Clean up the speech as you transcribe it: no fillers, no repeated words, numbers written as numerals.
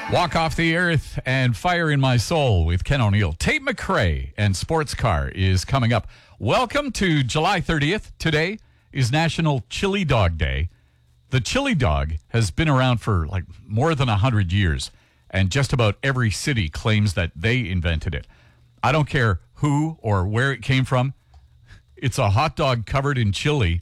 Walk Off the Earth and Fire in My Soul with Ken O'Neill. Tate McRae and Sports Car is coming up. Welcome to July 30th. Today is National Chili Dog Day. The chili dog has been around for like more than 100 years, and just about every city claims that they invented it. I don't care who or where it came from. It's a hot dog covered in chili